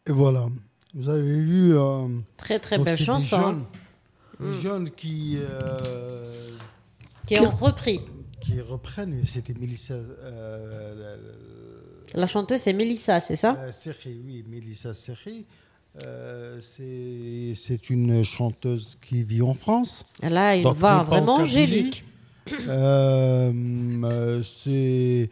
Et voilà. Vous avez vu... très, très donc belle c'est chanson. des jeunes qui Qui ont repris. qui reprennent. C'était Mélissa... La chanteuse, c'est Mélissa, c'est ça? Serhi, oui, Mélissa Serhi. C'est une chanteuse qui vit en France. Elle a une Donc, voix mais pas vraiment en Kabylie. angélique. C'est...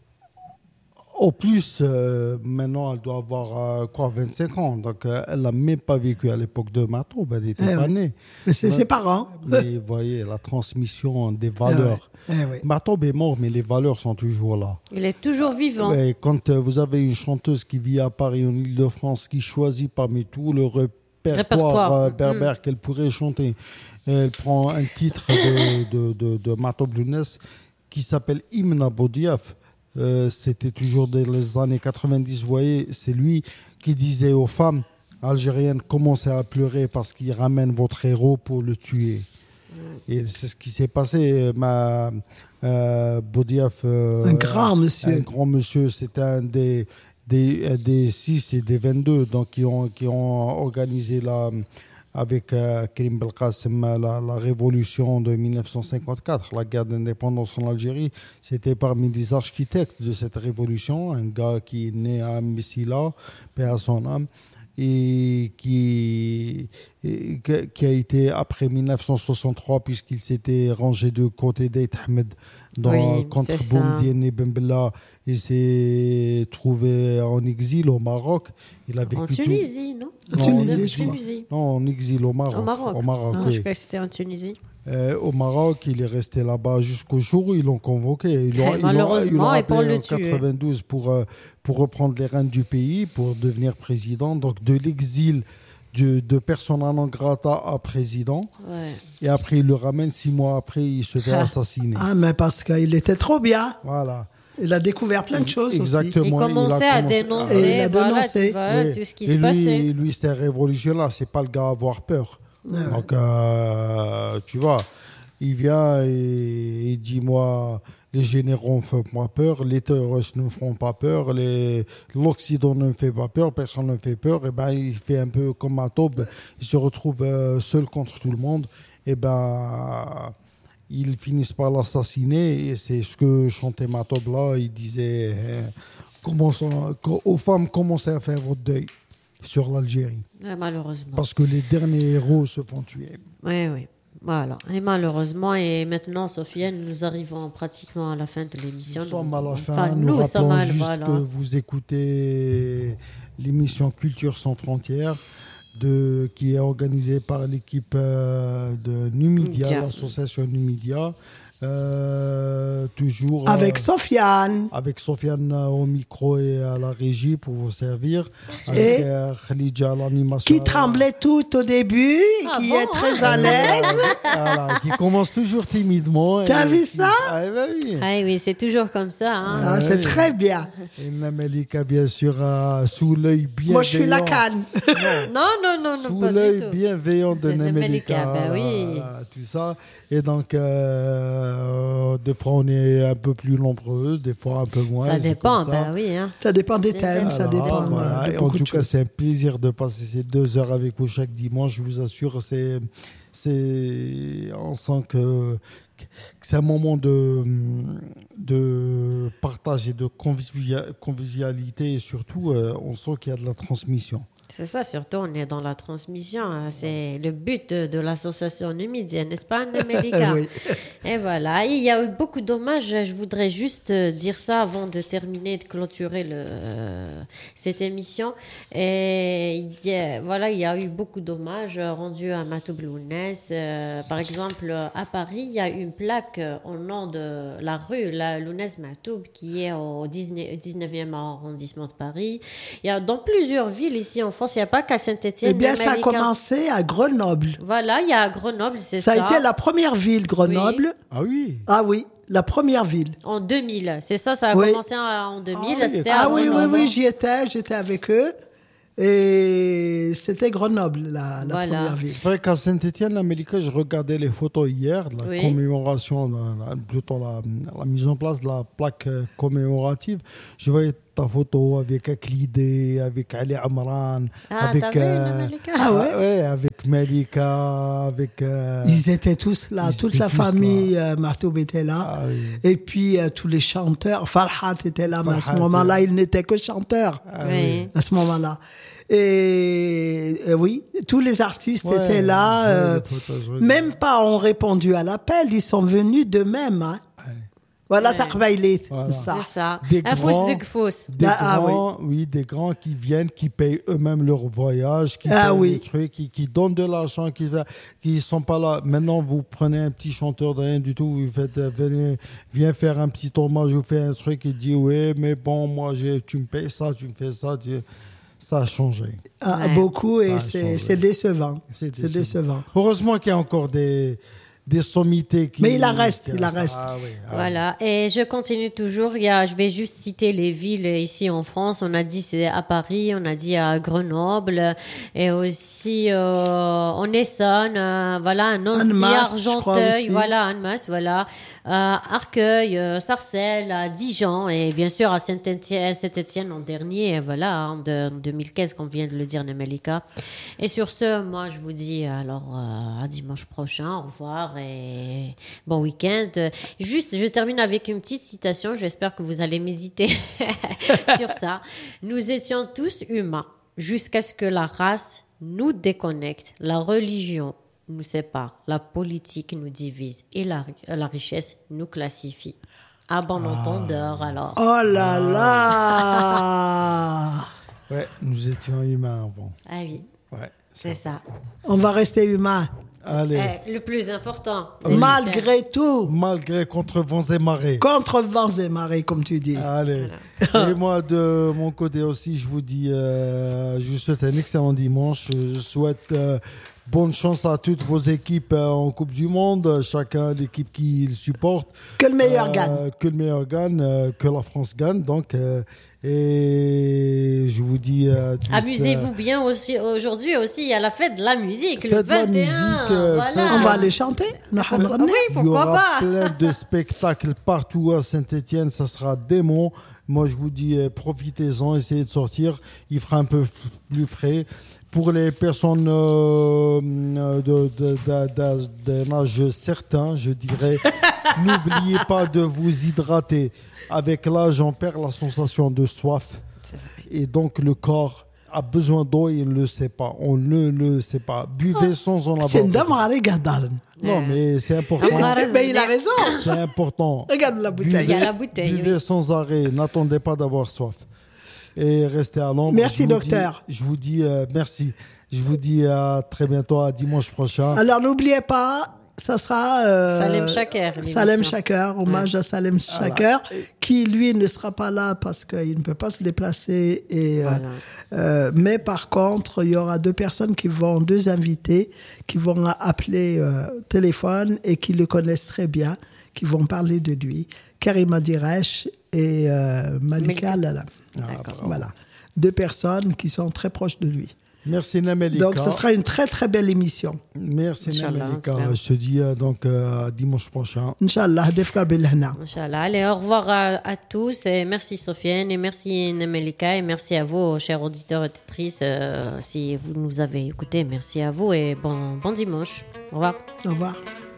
Au plus, maintenant, elle doit avoir 25 ans. Donc, elle n'a même pas vécu à l'époque de Matoub. Elle n'était pas née. Mais c'est ses parents. Mais vous voyez, la transmission des valeurs. Matoub est mort, mais les valeurs sont toujours là. Il est toujours vivant. Et quand vous avez une chanteuse qui vit à Paris, en Île-de-France, qui choisit parmi tout le répertoire berbère qu'elle pourrait chanter, elle prend un titre de Matoub Lounès qui s'appelle Hymne à Boudiaf. C'était toujours dans les années 90, vous voyez, c'est lui qui disait aux femmes algériennes, commencez à pleurer parce qu'il ramène votre héros pour le tuer. Et c'est ce qui s'est passé. Boudiaf, un grand monsieur, c'était un des 6 et des 22 donc, qui ont organisé avec Karim Belkacem la révolution de 1954, la guerre d'indépendance en Algérie. C'était parmi les architectes de cette révolution, un gars qui est né à Messila, paix à son âme, et qui a été après 1963, puisqu'il s'était rangé de côté d'Aït Ahmed contre Boumediene et Ben Bella. Il s'est trouvé en exil au Maroc. Il a vécu en Tunisie, non? Tunisie. Non, en exil au Maroc. Au Maroc, oui. Je crois que c'était en Tunisie. Au Maroc, il est resté là-bas jusqu'au jour où ils l'ont convoqué. Malheureusement, et pour le tuer. En 92 pour reprendre les rênes du pays, pour devenir président. Donc de l'exil de persona non grata à président. Ouais. Et après, il le ramène 6 mois après, il se fait assassiner. Ah, mais parce qu'il était trop bien. Voilà. Il a découvert plein de choses Exactement. aussi. Il commençait à dénoncer tout ce qui se passait. Lui, c'est un révolutionnaire. C'est pas le gars à avoir peur. Donc, tu vois, il vient et il dit, moi, les généraux me font pas peur, les terroristes ne me feront pas peur, l'Occident ne me fait pas peur, personne ne me fait peur. Et ben, il fait un peu comme Matoub, il se retrouve seul contre tout le monde. Et ben, ils finissent par l'assassiner. Et c'est ce que chantait Matoub là. Il disait aux femmes, commencez à faire votre deuil sur l'Algérie. Malheureusement. Parce que les derniers héros se font tuer. Oui. Voilà. Et malheureusement, et maintenant, Sofiane, nous arrivons pratiquement à la fin de l'émission. Nous sommes à la fin. Nous rappelons juste que vous écoutez l'émission Culture sans frontières, qui est organisée par l'équipe de Numidia, l'association Numidia. Toujours avec Sofiane au micro et à la régie pour vous servir, avec Khalidja à l'animation, qui tremblait tout au début, qui est très à l'aise, voilà, qui commence toujours timidement. T'as vu ça? Oui, c'est toujours comme ça, hein. C'est très bien. Et Namelika, bien sûr, sous l'œil bienveillant. Moi je suis la canne. Non, sous pas l'œil du tout. bienveillant de Namelika, oui. tout ça. Et donc, des fois, on est un peu plus nombreux, des fois un peu moins. Ça dépend, oui. Hein. Ça dépend des thèmes, voilà, ça dépend de beaucoup de choses. En tout cas, c'est un plaisir de passer ces 2 heures avec vous chaque dimanche. Je vous assure, on sent que c'est un moment de partage et de convivialité. Et surtout, on sent qu'il y a de la transmission. C'est ça, surtout, on est dans la transmission. C'est le but de l'association Numidia, n'est-ce pas, Namelika? Oui. Et voilà. Il y a eu beaucoup d'hommages. Je voudrais juste dire ça avant de terminer, de clôturer cette émission. Et il y a eu beaucoup d'hommages rendus à Matoub Lounès. Par exemple, à Paris, il y a une plaque au nom de la rue Lounès Matoub, qui est au 19e arrondissement de Paris. Il y a dans plusieurs villes ici en France. Il n'y a pas qu'à Saint-Étienne. Eh bien, ça a commencé à Grenoble. Voilà, il y a à Grenoble, c'est ça. Ça a été la première ville, Grenoble. Oui. Ah oui? Ah oui, la première ville. En 2000, c'est ça, ça a commencé en 2000. Oui, j'y étais avec eux. Et c'était Grenoble, la première ville. C'est vrai qu'à Saint-Étienne, l'Amérique, je regardais les photos hier de la commémoration, plutôt la mise en place de la plaque commémorative. Je voyais ta photo avec Aklidé, avec Ali Amran, avec avec Malika, avec. Ils étaient tous là, toute la famille. Martoub était là, et puis tous les chanteurs. Farhat était là, mais à ce moment-là, il n'était que chanteur. À ce moment-là. Et oui, tous les artistes étaient là. Même pas ont répondu à l'appel, ils sont venus d'eux-mêmes. Hein. Voilà, ça. C'est ça. Des grands qui viennent, qui payent eux-mêmes leur voyage, qui payent des trucs, qui donnent de l'argent, qui sont pas là. Maintenant, vous prenez un petit chanteur de rien du tout, vous faites, viens faire un petit hommage, vous faites un truc, il dit oui, mais bon, moi, tu me payes ça, tu me fais ça, ça a changé. Beaucoup, et c'est décevant. C'est décevant. Heureusement qu'il y a encore des sommités qui... Mais il en reste. Voilà, et je continue toujours. Je vais juste citer les villes ici en France. On a dit c'est à Paris, on a dit à Grenoble, et aussi en Essonne, voilà, Nancy, Argenteuil, voilà, Annemasse, voilà, Arcueil, Sarcelles, Dijon, et bien sûr à Saint-Étienne en dernier, voilà, en 2015, comme vient de le dire Nemelika. Et sur ce, moi je vous dis alors à dimanche prochain, au revoir et bon week-end. Juste, je termine avec une petite citation, j'espère que vous allez méditer sur ça. Nous étions tous humains jusqu'à ce que la race nous déconnecte, la religion nous sépare, la politique nous divise et la richesse nous classifie. À bon entendeur, alors. Oh là là. Ouais, nous étions humains avant. Ah oui, c'est ça. On va rester humains. Allez. Le plus important. Malgré tout. Malgré contre vents et marées. Contre vents et marées, comme tu dis. Allez. Voilà. Et moi, de mon côté aussi, je vous dis, je vous souhaite un excellent dimanche. Je souhaite bonne chance à toutes vos équipes en Coupe du Monde. Chacun l'équipe qu'il supporte. Que le meilleur gagne. Que le meilleur gagne. Que la France gagne. Donc... et je vous dis amusez-vous bien aussi aujourd'hui aussi, il y a la fête de la musique le 21 voilà. On va aller chanter. Oui, pourquoi pas. Il y aura plein de spectacles partout à Saint-Étienne, ça sera démon. Moi je vous dis profitez-en, essayez de sortir, il fera un peu plus frais. Pour les personnes d'un âge certain, je dirais, n'oubliez pas de vous hydrater. Avec l'âge, on perd la sensation de soif. Et donc, le corps a besoin d'eau et il ne le sait pas. On ne le sait pas. Buvez sans en avoir besoin. Non, mais c'est important. Mais il a raison. C'est important. Regarde la bouteille. Il y a la bouteille. Buvez sans arrêt. N'attendez pas d'avoir soif. Et restez à l'ombre. Merci, docteur. Je vous dis merci. Je vous dis à très bientôt, à dimanche prochain. Alors, n'oubliez pas... Ça sera Salem Chaker, hommage à Salem Chaker, qui lui ne sera pas là parce qu'il ne peut pas se déplacer. Mais par contre, il y aura deux invités qui vont appeler téléphone et qui le connaissent très bien, qui vont parler de lui. Karima Diresh et Malika Lala. Voilà. Deux personnes qui sont très proches de lui. Merci Nemelika. Donc ce sera une très très belle émission. Merci Nemelika. Je te dis donc dimanche prochain. Inch'Allah, defka bilhna. Inch'Allah. Allez, au revoir à tous et merci Sofiane et merci Nemelika et merci à vous chers auditeurs et auditrices si vous nous avez écoutés. Merci à vous et bon dimanche. Au revoir. Au revoir.